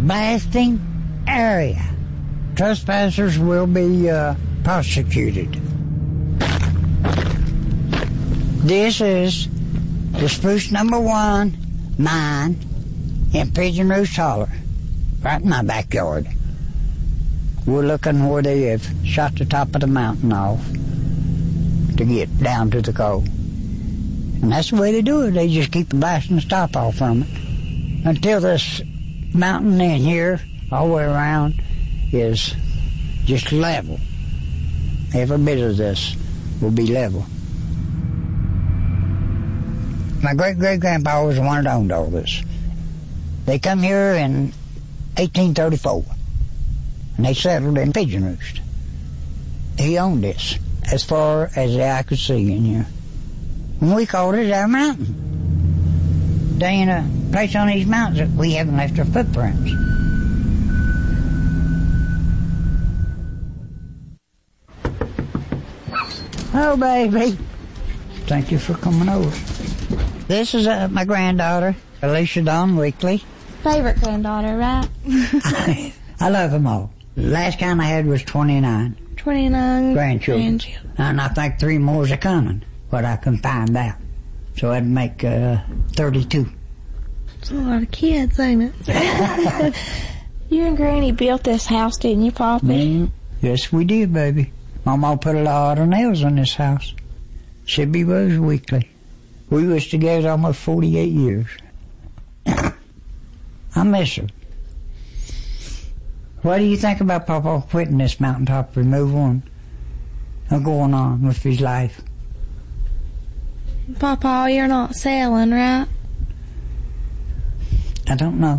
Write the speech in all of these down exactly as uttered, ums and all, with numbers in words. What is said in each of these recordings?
blasting area. Trespassers will be uh, prosecuted. This is the spruce number one mine in Pigeon Roost Holler, right in my backyard. We're looking where they have shot the top of the mountain off to get down to the coal. And that's the way they do it. They just keep blasting the top off from it until this mountain in here, all the way around, is just level. Every bit of this will be level. My great-great-grandpa was the one that owned all this. They come here in eighteen thirty-four, and they settled in Pigeon Roost. He owned this as far as the eye could see in here. And we called it our mountain. There ain't a place on these mountains that we haven't left our footprints. Oh, baby. Thank you for coming over. This is uh, my granddaughter, Alicia Dawn Weekly. Favorite granddaughter, right? I, I love them all. The last count I had was twenty-nine. twenty-nine grandchildren. grandchildren. And I think three more are coming, but I can find out. So that'd make uh, thirty-two. That's a lot of kids, ain't it? You and Granny built this house, didn't you, Poppy? Mm, yes, we did, baby. Mama put a lot of nails in this house. Sibby Rose Weekly. We was together almost forty-eight years. I miss her. What do you think about Papa quitting this mountaintop removal and going on with his life? Papa, you're not selling, right? I don't know.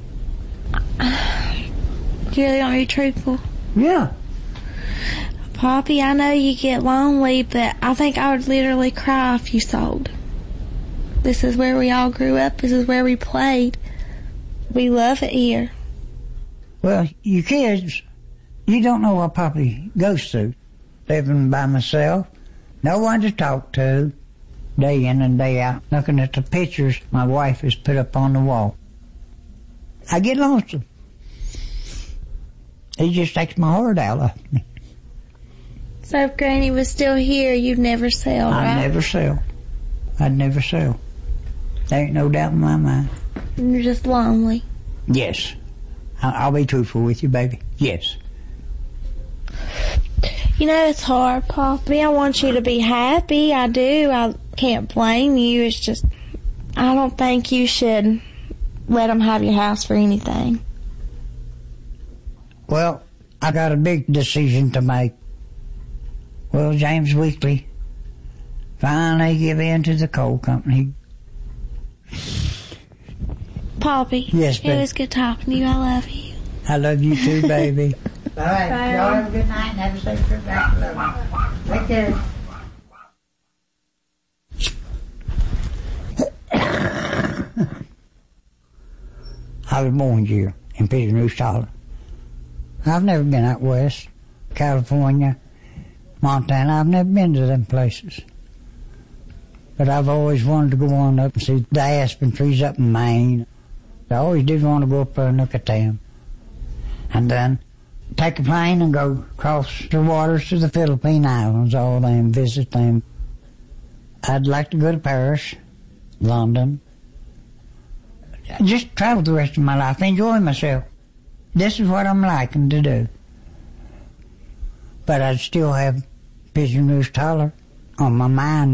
You really want me to be truthful? Yeah. Poppy, I know you get lonely, but I think I would literally cry if you sold. This is where we all grew up. This is where we played. We love it here. Well, you kids, you don't know what Poppy goes through. Living by myself, no one to talk to, day in and day out, looking at the pictures my wife has put up on the wall. I get lonesome. It just takes my heart out of me. So if Granny was still here, you'd never sell, right? I'd never sell. I'd never sell. There ain't no doubt in my mind. You're just lonely. Yes. I'll be truthful with you, baby. Yes. You know, it's hard, Poppy. I want you to be happy. I do. I can't blame you. It's just, I don't think you should let them have your house for anything. Well, I got a big decision to make. Well, James Weekly finally give in to the coal company. Poppy. Yes, baby. It was good talking to you. I love you. I love you too, baby. All right. Bye. Y'all have a good night and have a safe trip back. Love you. Take care. I was born here in Pigeon Roost Holler. I've never been out west, California, Montana. I've never been to them places. But I've always wanted to go on up and see the aspen trees up in Maine. I always did want to go up there and look at them. And then take a plane and go across the waters to the Philippine Islands, all them, visit them. I'd like to go to Paris, London. Just travel the rest of my life, enjoy myself. This is what I'm liking to do. But I'd still have Pigeon Roost Holler on my mind.